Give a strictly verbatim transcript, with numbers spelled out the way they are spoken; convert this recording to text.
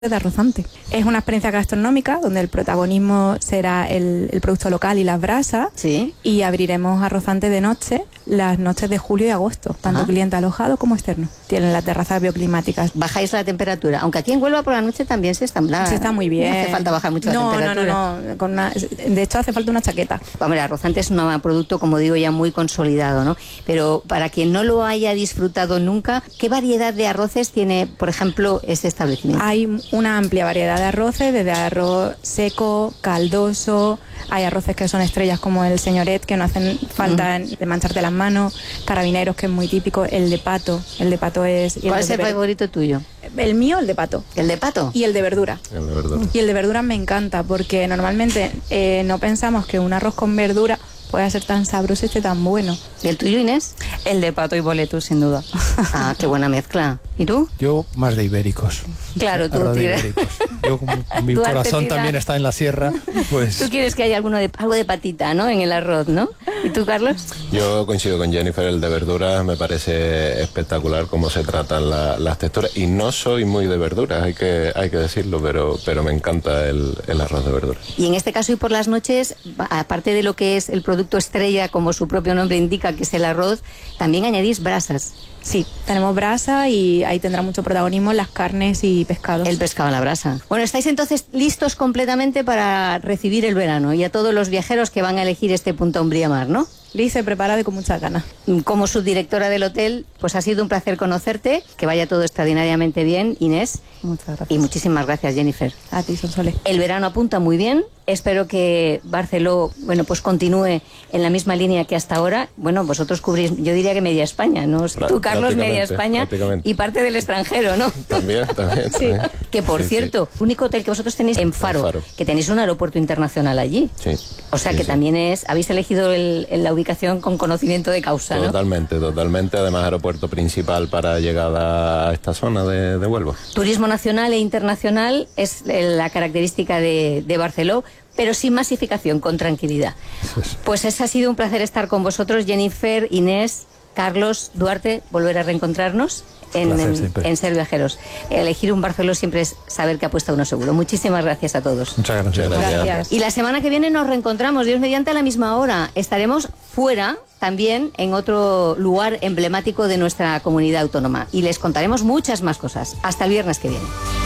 de Arrozante. Es una experiencia gastronómica donde el protagonismo será el, el producto local y las brasas. Sí. Y abriremos Arrozante de noche las noches de julio y agosto, tanto Ajá. cliente alojado como externo. Tienen las terrazas bioclimáticas. Bajáis la temperatura, aunque aquí en Huelva por la noche también se está, Se está muy bien. No hace falta bajar mucho no, la temperatura. No, no, no. Con una, de hecho hace falta una chaqueta. Hombre, Arrozante es un producto, como digo, ya muy consolidado, ¿no? Pero para quien no lo haya disfrutado nunca, ¿qué variedad de arroces tiene, por ejemplo, este establecimiento? Hay una amplia variedad de arroces, desde arroz seco, caldoso, hay arroces que son estrellas como el señoret, que no hacen falta mm. de mancharte las manos, carabineros, que es muy típico, el de pato, el de pato es... ¿Cuál es el ver... favorito tuyo? El mío, el de pato. ¿El de pato? Y el de verdura. El de verdura. Y el de verdura me encanta, porque normalmente eh, no pensamos que un arroz con verdura puede ser tan sabroso y esté tan bueno. ¿Y el tuyo, Inés? El de pato y boletus, sin duda. Ah, qué buena mezcla. ¿Y tú? Yo más de ibéricos. Claro, tú Arroz de tienes. ibéricos. Yo, como mi Tú corazón artesina. también está en la sierra, pues... Tú quieres que haya alguno de, algo de patita, ¿no? En el arroz, ¿no? ¿Y tú, Carlos? Yo coincido con Jennifer, el de verduras me parece espectacular cómo se tratan la, las texturas. Y no soy muy de verduras, hay que, hay que decirlo, pero, pero me encanta el, el arroz de verduras. Y en este caso y por las noches, aparte de lo que es el producto estrella, como su propio nombre indica, que es el arroz, también añadís brasas. Sí, tenemos brasa y ahí tendrá mucho protagonismo las carnes y pescados. El pescado a la brasa. Bueno, estáis entonces listos completamente para recibir el verano y a todos los viajeros que van a elegir este Punta Umbría Mar, ¿no? Lisa, preparada y con muchas ganas. Como subdirectora del hotel, pues ha sido un placer conocerte, que vaya todo extraordinariamente bien, Inés. Muchas gracias. Y muchísimas gracias, Jennifer. A ti, Sonsoles. El verano apunta muy bien. Espero que Barceló, bueno, pues continúe en la misma línea que hasta ahora. Bueno, vosotros cubrís, yo diría que media España, ¿no? Tú, Carlos, media España y parte del extranjero, ¿no? También, también. Sí. también. Que por sí, cierto, sí. único hotel que vosotros tenéis en Faro, Faro, que tenéis un aeropuerto internacional allí. Sí. O sea sí, que sí. también es, habéis elegido el, el, la ubicación con conocimiento de causa, ¿no? Totalmente, totalmente. Además, aeropuerto principal para llegada a esta zona de, de Huelva. Turismo nacional e internacional es la característica de, de Barceló, pero sin masificación, con tranquilidad. Pues es, ha sido un placer estar con vosotros, Jennifer, Inés, Carlos, Duarte, volver a reencontrarnos en, en, en Ser Viajeros. Elegir un Barceló siempre es saber que apuesta uno seguro. Muchísimas gracias a todos. Muchas gracias. Muchas gracias. Gracias. Y la semana que viene nos reencontramos, Dios mediante, a la misma hora. Estaremos fuera, también en otro lugar emblemático de nuestra comunidad autónoma. Y les contaremos muchas más cosas. Hasta el viernes que viene.